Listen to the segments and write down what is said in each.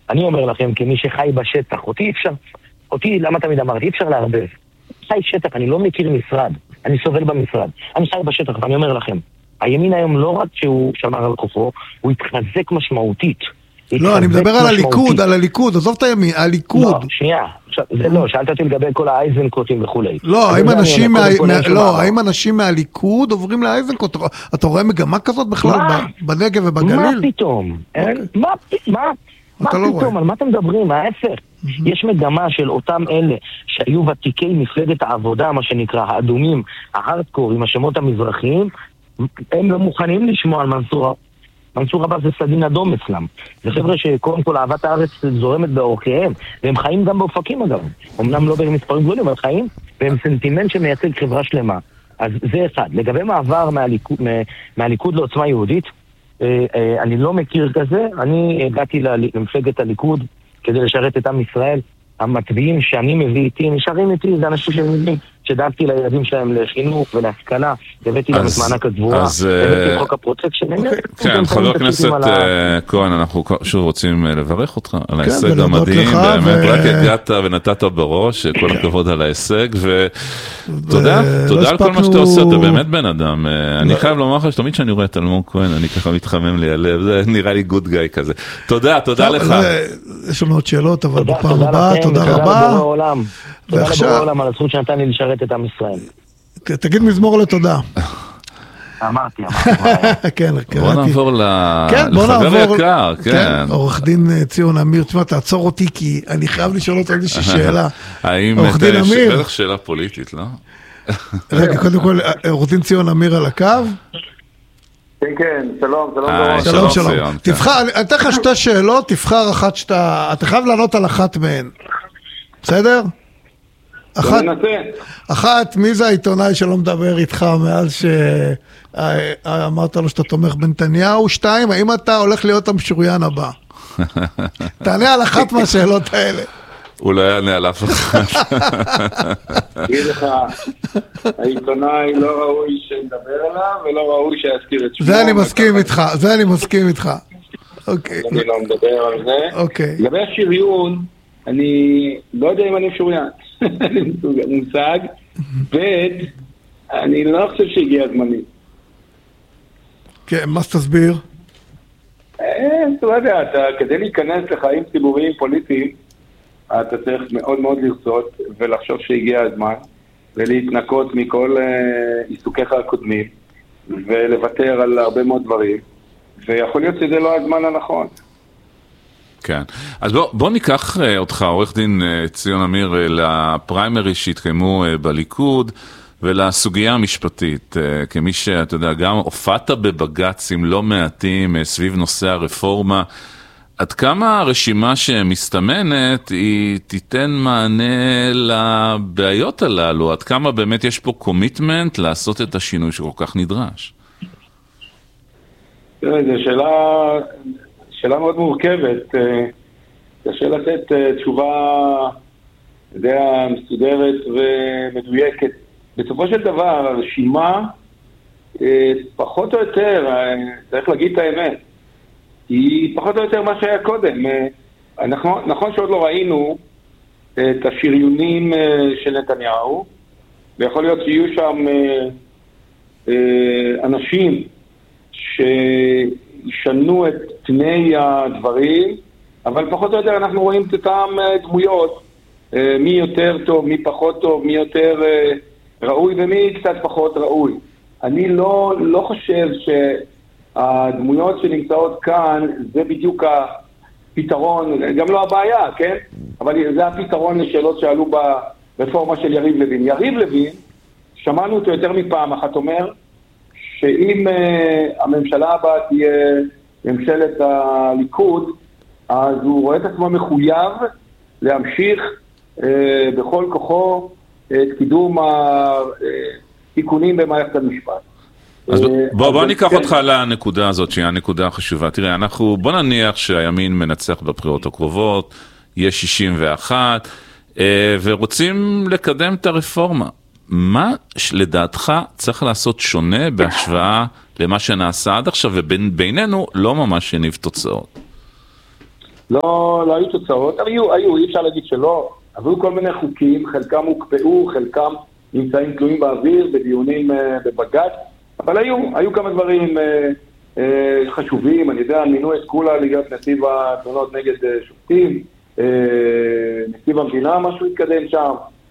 אני אומר לכם, כמי שחי בשטח, אותי, למה תמיד אמרתי, אי אפשר להרבב. חי שטח, אני לא מכיר משרד, אני סובל במשרד. אני חי בשטח, ואני אומר לכם, הימין היום לא רק שהוא שמר על כוחו, הוא התחזק משמעותית. לא, אני מדבר על הליכוד, עזוב את הימין, הליכוד. לא, שנייה, זה לא, שאלת אותי לגבי כל האייזנקוטים וכולי. לא, האם אנשים מהליכוד עוברים לאייזנקוט? אתה רואה מגמה כזאת בכלל בנגב ובגליל? מה פתאום? מה פתאום? על מה אתם מדברים? ההפך. יש מגמה של אותם אלה שהיו ותיקי מפלגת העבודה, מה שנקרא, האדומים, ההארדקור, עם השמות המזרחיים, הם לא מוכנים לשמוע על מנסור עבאס זה סדין אדום אצלם. זה חבר'ה שקודם כל אהבת הארץ זורמת באורחיהם, והם חיים גם באופקים אגב. אמנם לא במספרים גדולים, אבל חיים, והם סנטימנט שמייצג חברה שלמה. אז זה אחד. לגבי מעבר מהליכוד לעוצמה יהודית, אני לא מכיר כזה. אני הגעתי למפלגת הליכוד כדי לשרת את עם ישראל. המצביעים שאני מביא איתי, נשארים איתי, זה אנשים שמבינים, שדאגתי לילדים שלהם לחינוך ולהשכלה, הבאתי גם את מענק הגבורה, הבאתי חוק הפרוטקשן. כן, חבר הכנסת כהן, אנחנו שוב רוצים לברך אותך על ההישג המדהים, באמת רק הגעת ונתת בראש, כל הכבוד על ההישג, ותודה על כל מה שאתה עושה, אתה באמת בן אדם. אני חייב לומר לך שתמיד שאני רואה את אלמוג כהן, אני ככה מתחמם לי הלב, זה נראה לי גוד גאי כזה. תודה לך. יש לנו עוד שאלות, אבל בפעם הבאה, תודה רבה. תודה לבורא העולם על הזכות שנתן לי לשרת את עם ישראל. תגיד מזמור לתודה. אמרתי. כן, בוא נעבור לחבר יקר. עורך דין ציון אמיר, תשמע, תעצור אותי כי אני חייב לשאול אותו איזושהי שאלה. האם בטח שאלה פוליטית, לא? רגע, קודם כל, עורך דין ציון אמיר על הקו. כן, שלום. שלום. תבחר, אני אתן לך שתי שאלות, תבחר אחת אתה חייב לענות על אחת מהן. בסדר? אחת, מי זה העיתונאי שלא מדבר איתך מאז שאמרת לו שאתה תומך בנתניהו? 2, האם אתה הולך להיות המשוריין הבא? תענה על אחת מהשאלות האלה. הוא לא יענה על אף אחד. תגיד לך, העיתונאי לא ראוי שנדבר עליו ולא ראוי שיזכיר את שמו. זה אני מסכים איתך. אוקיי. אני לא מדבר על זה. אוקיי. לגבי השריון, אני לא יודע אם אני משוריין. מושג. אני לא חושב שהגיע הזמני. כן, מה שתסביר? אתה לא יודע, כדי להיכנס לחיים ציבוריים פוליטיים, אתה צריך מאוד מאוד לרצות ולחשוב שהגיע הזמן, ולהתנקות מכל עיסוקיך הקודמים, ולוותר על הרבה מאוד דברים, ויכול להיות שזה לא הזמן הנכון. כן, אז בוא ניקח אותך, עורך דין ציון אמיר, לפריימרי שהתקיימו בליכוד, ולסוגיה המשפטית, כמי שאתה יודע, גם הופעת בבג"צים לא מעטים סביב נושא הרפורמה, עד כמה הרשימה שמסתמנת היא תיתן מענה לבעיות הללו? עד כמה באמת יש פה קומיטמנט לעשות את השינוי שכל כך נדרש? זו שאלה מאוד מורכבת. קשה לתת תשובה מסודרת ומדויקת. בסופו של דבר, הרשימה פחות או יותר, צריך להגיד את האמת, היא פחות או יותר מה שהיה קודם. נכון שעוד לא ראינו את השריונים של נתניהו, ויכול להיות שיהיו שם אנשים שישנו את פני הדברים, אבל פחות או יותר אנחנו רואים את אותם דמויות, מי יותר טוב, מי פחות טוב, מי יותר ראוי ומי קצת פחות ראוי. אני לא חושב שהדמויות שנמצאות כאן זה בדיוק הפתרון, גם לא הבעיה, כן? אבל זה הפתרון לשאלות שעלו ברפורמה של יריב לוין. יריב לוין, שמענו אותו יותר מפעם אחת אומר, שאם הממשלה הבאה תהיה ממשלת הליכוד, אז הוא רואה את עצמו מחויב להמשיך בכל כוחו את קידום התיקונים במערכת המשפט. אז בוא ניקח אותך לנקודה הזאת, שהיא הנקודה החשובה. תראה, בוא נניח שהימין מנצח בבחירות הקרובות, יש 61, ורוצים לקדם את הרפורמה. מה לדעתך צריך לעשות שונה בהשוואה למה שנעשה עד עכשיו, ובינינו לא ממש יניב תוצאות? לא היו תוצאות, היו, אי אפשר להגיד שלא, עברו כל מיני חוקים, חלקם הוקפאו, חלקם נמצאים תלויים באוויר, בדיונים בבג"ץ, אבל היו כמה דברים חשובים, אני יודע, מינו את כולה להיות נציב התלונות נגד שופטים, נציב המדינה, משהו התקדם שם,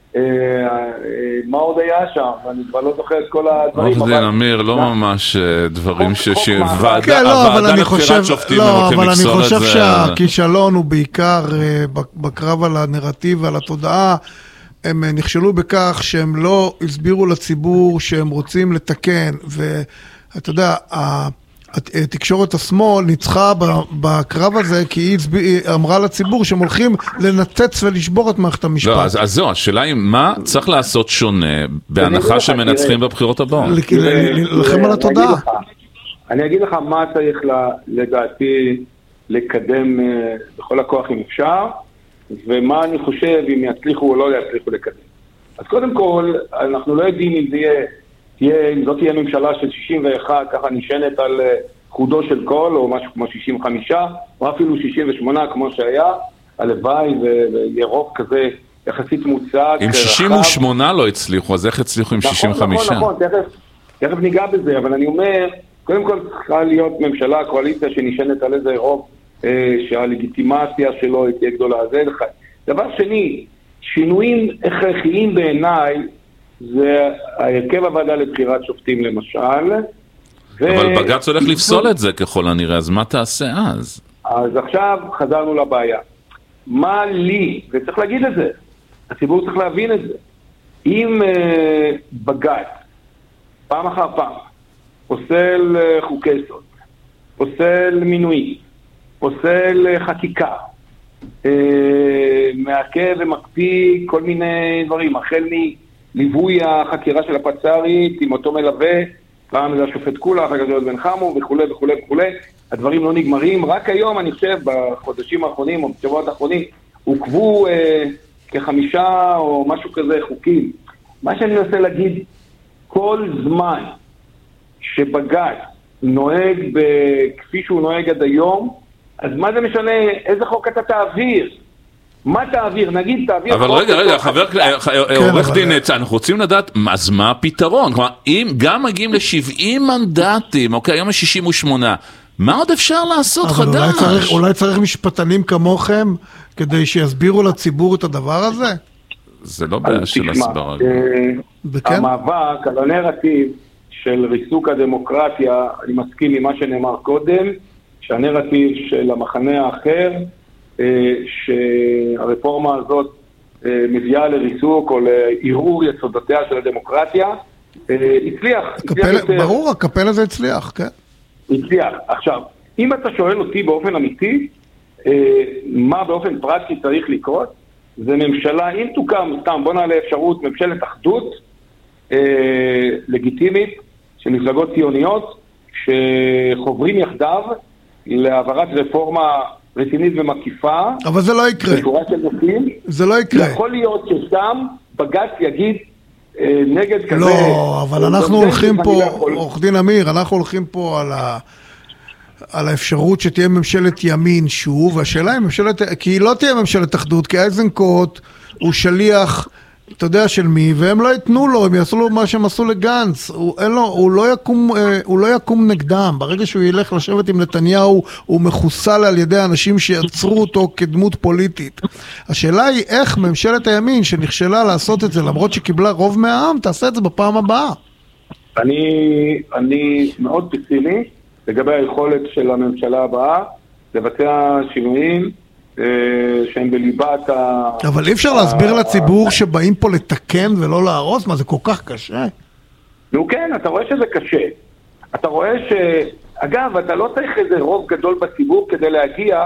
מה עוד היה שם? אני כבר לא זוכר את כל הדברים. עורך דין אמיר, לא ממש דברים כן, לא, אבל אני חושב שהכישלון הוא בעיקר בקרב על הנרטיב ועל התודעה. הם נכשלו בכך שהם לא הסבירו לציבור שהם רוצים לתקן, ואתה יודע, תקשורת השמאל ניצחה בקרב הזה, כי היא אמרה לציבור שהם הולכים לנתץ ולשבור את מערכת המשפט. לא, אז זהו, השאלה היא מה צריך לעשות שונה בהנחה שמנצחים בבחירות הבאות? לכם על התודעה. אני אגיד לך מה צריך לדעתי לקדם בכל הכוח אם אפשר, ומה אני חושב אם יצליחו או לא יצליחו לקדם. אז קודם כל, אנחנו לא יודעים אם זה אם זאת תהיה ממשלה של 61, ככה נשענת על חודו של קול, או משהו כמו 65, או אפילו 68 כמו שהיה, הלוואי ויהיה רוב כזה יחסית מוצג. עם 68 לא הצליחו, אז איך הצליחו עם 65? נכון, תכף ניגע בזה, אבל אני אומר, קודם כל צריכה להיות ממשלה, קואליציה שנשענת על איזה רוב, שהלגיטימציה שלו תהיה גדולה. זה אחד. דבר שני, שינויים הכרחיים בעיניי, זה הרכב הוועדה לבחירת שופטים למשל. אבל בג"ץ הולך לפסול את זה ככל הנראה, אז מה תעשה אז? אז עכשיו חזרנו לבעיה. מה לי, וצריך להגיד את זה, הציבור צריך להבין את זה, אם בג"ץ פעם אחר פעם פוסל חוקי סוד, פוסל מינוי, פוסל חקיקה, מעכב ומקפיא כל מיני דברים, החל מליווי החקירה של הפצ"רית עם אותו מלווה, פעם זה השופט כולה, אחר כך זה עוד בן חמו וכו' וכו' וכו', הדברים לא נגמרים. רק היום אני חושב בחודשים האחרונים או בשבועות האחרונים עוקבו כ5 או משהו כזה חוקים. מה שאני מנסה להגיד, כל זמן שבג"ץ נוהג כפי שהוא נוהג עד היום, אז מה זה משנה איזה חוק אתה תעביר? מה תעביר? נגיד תעביר... אבל רגע, עורך דין, אנחנו רוצים לדעת, אז מה הפתרון? כלומר, אם גם מגיעים ל70 מנדטים, אוקיי, היום יש 68, מה עוד אפשר לעשות חדש? אולי צריך משפטנים כמוכם, כדי שיסבירו לציבור את הדבר הזה? זה לא בעיה של הסברה. המאבק על הנרטיב של ריסוק הדמוקרטיה, אני מסכים עם מה שנאמר קודם, שהנרטיב של המחנה האחר, שהרפורמה הזאת מביאה לריסוק או לערעור יסודותיה של הדמוקרטיה, הצליח. ברור, הקפל הזה הצליח, כן. הצליח. עכשיו, אם אתה שואל אותי באופן אמיתי, מה באופן פרקטי צריך לקרות, זה ממשלה, אם תוקם, סתם, בוא נעלה אפשרות, ממשלת אחדות לגיטימית של מפלגות ציוניות, שחוברים יחדיו להעברת רפורמה רצינית ומקיפה. אבל זה לא יקרה. זה לא יקרה. יכול להיות ששם בג"ץ יגיד נגד כזה. לא, אבל אנחנו הולכים פה, עורך דין אמיר, אנחנו הולכים פה על האפשרות שתהיה ממשלת ימין שוב, והשאלה היא ממשלת, כי היא לא תהיה ממשלת אחדות, כי איזנקוט הוא שליח, אתה יודע של מי, והם לא יתנו לו, הם יעשו לו מה שהם עשו לגנץ, הוא לא יקום נגדם, ברגע שהוא ילך לשבת עם נתניהו, הוא מחוסל על ידי אנשים שיצרו אותו כדמות פוליטית. השאלה היא איך ממשלת הימין שנכשלה לעשות את זה, למרות שקיבלה רוב מהעם, תעשה את זה בפעם הבאה. אני מאוד פסימי לגבי היכולת של הממשלה הבאה לבצע שינויים שהם בליבת אבל אי אפשר להסביר לציבור שבאים פה לתקן ולא להרוס? מה, זה כל כך קשה? נו כן, אתה רואה שזה קשה. אתה רואה אגב, אתה לא צריך איזה רוב גדול בציבור כדי להגיע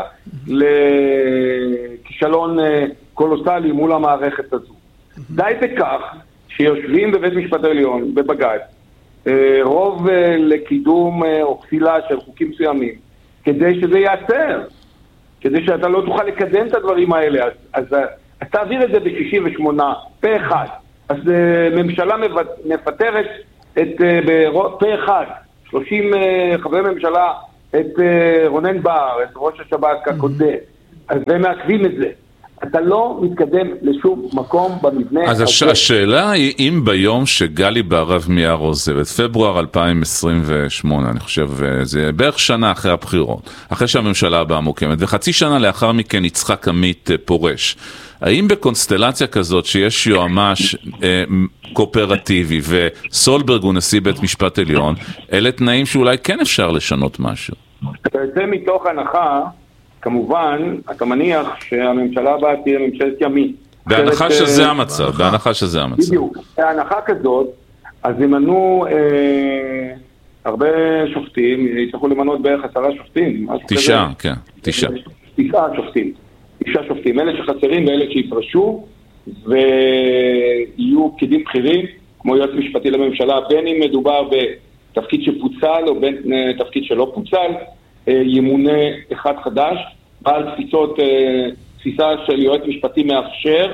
לכישלון קולוסלי מול המערכת הזו. די בכך שיושבים בבית משפט העליון, בבג"ץ, רוב לקידום או פסילה של חוקים מסוימים, כדי שזה ייעצר. כדי שאתה לא תוכל לקדם את הדברים האלה, אז תעביר את זה ב-68, פה אחד. אז ממשלה מפטרת פה אחד, 30 חברי ממשלה, את רונן בר, את ראש השב"כ הקודם, אז הם מעכבים את זה. אתה לא מתקדם לשום מקום במבנה. אז השאלה היא, אם ביום שגלי בהרב מיאר עוזבת, פברואר 2028, אני חושב, זה בערך שנה אחרי הבחירות, אחרי שהממשלה הבאה מוקמת, וחצי שנה לאחר מכן יצחק עמית פורש, האם בקונסטלציה כזאת שיש יועמ"ש קואופרטיבי וסולברג הוא נשיא בית משפט עליון, אלה תנאים שאולי כן אפשר לשנות משהו? אתה יוצא מתוך הנחה, כמובן, אתה מניח שהממשלה הבאה תהיה ממשלת ימין. בהנחה שזה המצב, בהנחה שזה המצב. בדיוק, בהנחה כזאת, אז ימנו הרבה שופטים, יצטרכו למנות בערך 10 שופטים. 9, כן, 9. 9 שופטים. 9 שופטים, אלה שחסרים ואלה שיפרשו, ויהיו פקידים בכירים, כמו יועץ משפטי לממשלה, בין אם מדובר בתפקיד שפוצל או בין תפקיד שלא פוצל, ימונה אחד חדש, בעל תפיסה של יועץ משפטי מאפשר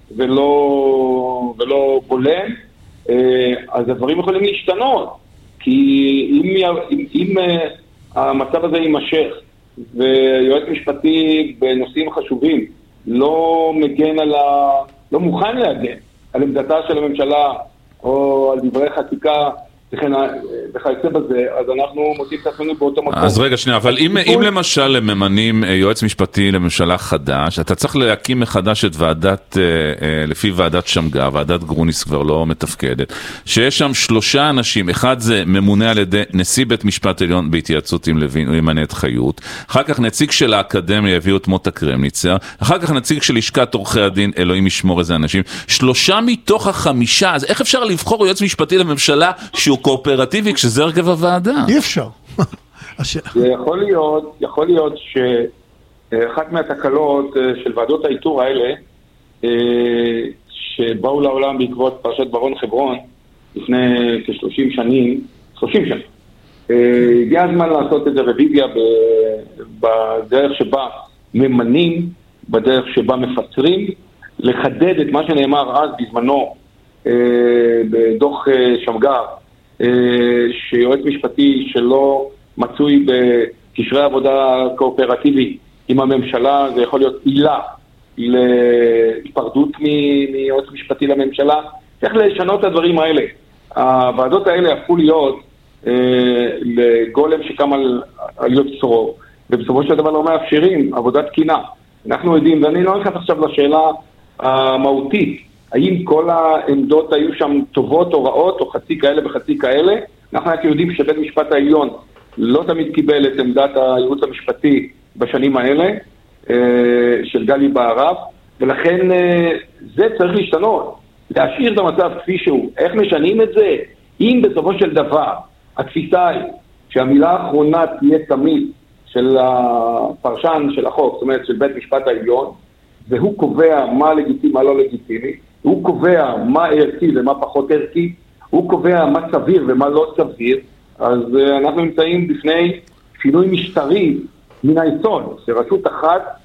ולא בולם, אז הדברים יכולים להשתנות, כי אם המצב הזה יימשך, ויועץ משפטי בנושאים חשובים לא מוכן להגן על עמדתה של הממשלה או על דברי חקיקה וכיוצא בזה, אז אנחנו מוצאים את עצמנו באותו מקום. אז רגע שנייה, אבל אם למשל ממנים יועץ משפטי לממשלה חדש, אתה צריך להקים מחדש את ועדת, לפי ועדת שמגר, ועדת גרוניס כבר לא מתפקדת, שיש שם 3 אנשים, אחד זה ממונה על ידי נשיא בית משפט עליון בהתייעצות עם לוין, הוא ימנה את חיות, אחר כך נציג של האקדמיה יביאו את מוטה קרמניצר, אחר כך נציג של לשכת עורכי הדין, אלוהים ישמור איזה אנשים, 3 מתוך 5, אז איך אפשר לבחור יועץ משפטי לממשלה שהוא קואופרטיבי כשזה הרכב הוועדה? אי אפשר. יכול להיות שאחת מהתקלות של ועדות האיתור האלה, שבאו לעולם בעקבות פרשת ברון חברון, לפני כ-30 שנים, הגיע הזמן לעשות את הרוויזיה בדרך שבה ממנים, בדרך שבה מפצרים, לחדד את מה שנאמר אז בזמנו, בדוח שמגר, שיועץ משפטי שלא מצוי בקשרי עבודה קואופרטיבי עם הממשלה, זה יכול להיות עילה להיפרדות מיועץ משפטי לממשלה. צריך לשנות את הדברים האלה. הוועדות האלה הפכו להיות לגולם שקם על יוצרו, ובסופו של דבר לא מאפשרים עבודת תקינה. אנחנו יודעים, ואני לא נכנס עכשיו לשאלה המהותית, האם כל העמדות היו שם טובות או רעות, או חצי כאלה וחצי כאלה. אנחנו יודעים שבית משפט העליון לא תמיד קיבל את עמדת הייעוץ המשפטי בשנים האלה, של גלי בהרב, ולכן זה צריך להשתנות, להשאיר את המצב כפי שהוא. איך משנים את זה? אם בסופו של דבר התפיסה היא שהמילה האחרונה תהיה תמיד של הפרשן של החוק, זאת אומרת של בית משפט העליון, והוא קובע מה לגיטימי, מה לא לגיטימי, הוא קובע מה ערכי ומה פחות ערכי, הוא קובע מה סביר ומה לא סביר, אז אנחנו נמצאים בפני שינוי משטרי מן היסוד, שרשות אחת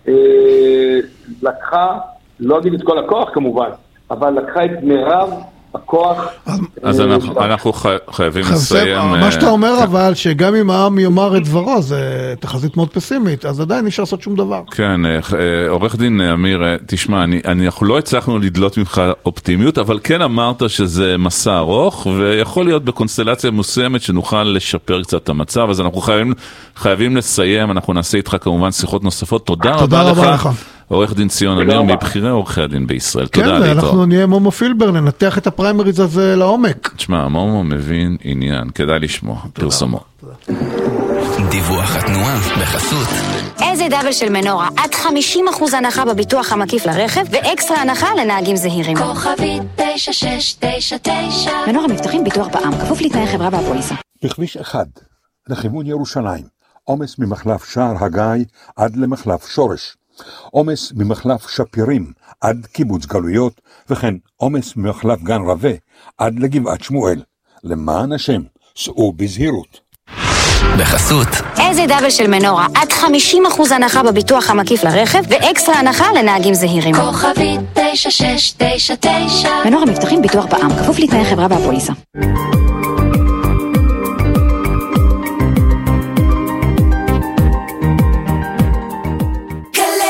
לקחה, לא אגיד את כל הכוח כמובן, אבל לקחה את מירב הכוח. אז אנחנו חייבים לסיים. מה שאתה אומר אבל, שגם אם העם יאמר את דברו, זה תחזית מאוד פסימית, אז עדיין אי אפשר לעשות שום דבר. כן, עורך דין אמיר, תשמע, אנחנו לא הצלחנו לדלות ממך אופטימיות, אבל כן אמרת שזה מסע ארוך, ויכול להיות בקונסטלציה מסוימת שנוכל לשפר קצת את המצב, אז אנחנו חייבים לסיים, אנחנו נעשה איתך כמובן שיחות נוספות. תודה רבה לך. עורך דין ציון אמיר, מבחירי עורכי הדין בישראל. תודה להתראות. כן, אנחנו נהיה מומו פילבר, ננתח את הפריימריז הזה לעומק. תשמע, מומו מבין עניין, כדאי לשמוע, פרסומו. דיווח התנועה בחסות. איזה דאבל של מנורה, עד 50% הנחה בביטוח המקיף לרכב, ואקסטרה הנחה לנהגים זהירים. כוכבית 9699. מנורה מבטחים ביטוח בע"מ, כפוף לתנאי חברה והפוליסה. בכביש 1, לכיוון ירושלים, עומס ממחלף שער הגיא עד למחלף שורש. עומס ממחלף שפירים עד קיבוץ גלויות, וכן עומס ממחלף גן רווה עד לגבעת שמואל. למען השם, סעו בזהירות. בחסות. איזה דאבל של מנורה, עד 50% הנחה בביטוח המקיף לרכב, ואקסטרה הנחה לנהגים זהירים. כוכבית 9699. מנורה מבטחים ביטוח בע"מ, כפוף לתנאי חברה והפוליסה. גלי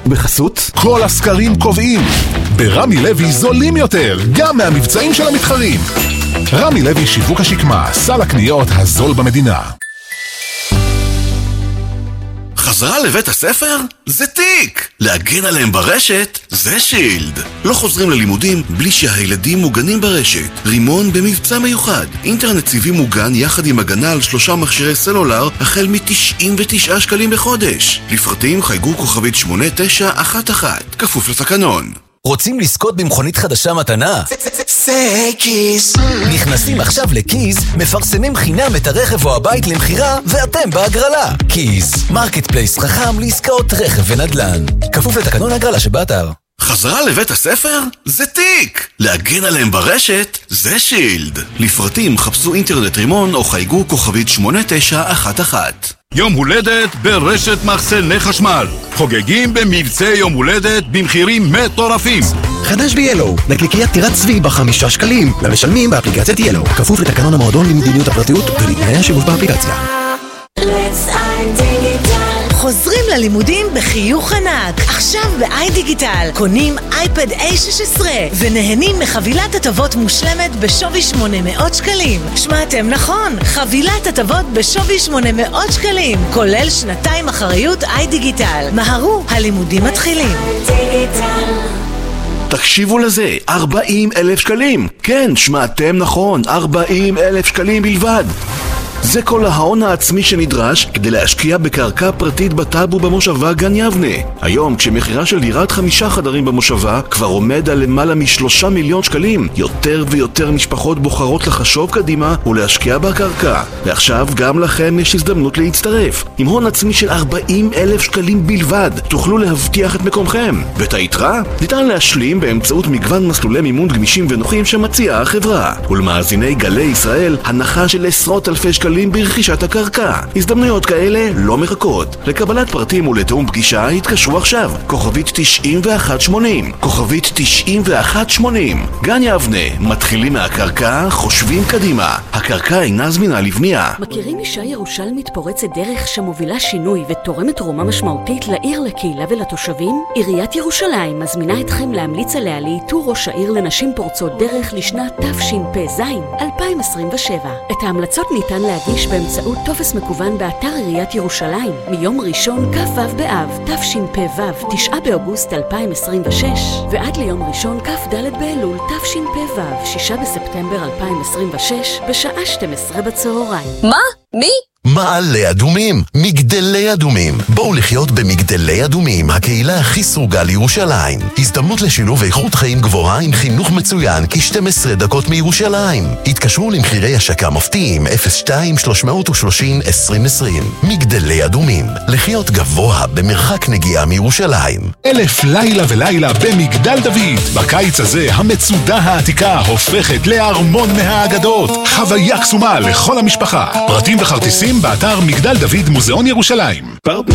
בחסות כל הסקרים קובעים ברמי לוי זולים יותר גם מהמבצעים של המתחרים. רמי לוי שיווק השקמה, סל הקניות הזול במדינה. חזרה לבית הספר? זה תיק! להגן עליהם ברשת? זה שילד! לא חוזרים ללימודים בלי שהילדים מוגנים ברשת. רימון במבצע מיוחד. אינטרנט סיבי מוגן יחד עם הגנה על 3 מכשירי סלולר החל מ-99 שקלים בחודש. לפרטים חייגו כוכבית 8911. כפוף לתקנון. רוצים לזכות במכונית חדשה מתנה? זה קיז. נכנסים עכשיו לקיז, מפרסמים חינם את הרכב או הבית למחירה, ואתם בהגרלה. קיז, מרקט פלייס חכם לעסקאות רכב ונדל"ן. כפוף לתקנון הגרלה שבאתר. חזרה לבית הספר? זה תיק! להגן עליהם ברשת? זה שילד! לפרטים חפשו אינטרנט רימון או חייגו כוכבית 8911. יום הולדת ברשת מחסני חשמל. חוגגים במבצע יום הולדת במחירים מטורפים. חדש ב-Yellow, נקניקיית טירת צבי ב5 שקלים, למשלמים באפליקציית Yellow. כפוף לתקנון המועדון למדיניות הפרטיות ולתנאי השימוש באפליקציה. חוזרים ללימודים בחיוך ענק. עכשיו ב-iDigital קונים אייפד A16 ונהנים מחבילת הטבות מושלמת בשווי 800 שקלים. שמעתם נכון, חבילת הטבות בשווי 800 שקלים, כולל 2 אחריות iDigital. מהרו, הלימודים מתחילים. תקשיבו לזה, 40,000 שקלים. כן, שמעתם נכון, 40,000 שקלים בלבד. זה כל ההון העצמי שנדרש כדי להשקיע בקרקע פרטית בטאבו במושבה גן יבנה. היום, כשמחירה של דירת 5 חדרים במושבה כבר עומד על למעלה מ3 מיליון שקלים, יותר ויותר משפחות בוחרות לחשוב קדימה ולהשקיע בקרקע. ועכשיו גם לכם יש הזדמנות להצטרף. עם הון עצמי של 40,000 שקלים בלבד, תוכלו להבטיח את מקומכם. ואת היתרה ניתן להשלים באמצעות מגוון מסלולי מימון גמישים ונוחים שמציעה החברה. ולמאזיני גלי ישראל, הנחה של עשרות אלפי שקלים ברכישת הקרקע. הזדמנויות כאלה לא מחכות. לקבלת פרטים ולתאום פגישה התקשרו עכשיו. כוכבית 9180. כוכבית 9180. גן יבנה, מתחילים מהקרקע, חושבים קדימה. הקרקע אינה זמינה לבנייה. מכירים אישה ירושלמית פורצת דרך שמובילה שינוי ותורמת תרומה משמעותית לעיר, לקהילה ולתושבים? עיריית ירושלים מזמינה אתכם להמליץ עליה לאיתור ראש העיר לנשים פורצות דרך לשנת תשפ"ז 2027. את ההמלצות ניתן להגיש באמצעות טופס מקוון באתר עיריית ירושלים מיום ראשון כ"ו באב תשפ"ו 9 באוגוסט 2026 ועד ליום ראשון כ"ד באלול תשפ"ו 6 בספטמבר 2026 בשעה 12 בצהריים. מה? מי? מעלה אדומים, מגדלי אדומים. בואו לחיות במגדלי אדומים, הקהילה הכי סרוגה לירושלים. הזדמנות לשילוב איכות חיים גבוהה עם חינוך מצוין כ-12 דקות מירושלים. התקשרו למחירי השקה מפתיעים 02-330-2020. מגדלי אדומים, לחיות גבוה במרחק נגיעה מירושלים. 1000 לילה ולילה במגדל דוד. בקיץ הזה המצודה העתיקה הופכת לארמון מהאגדות. חוויה קסומה לכל המשפחה. פרטים וכרטיסים באתר מגדל דוד מוזיאון ירושלים.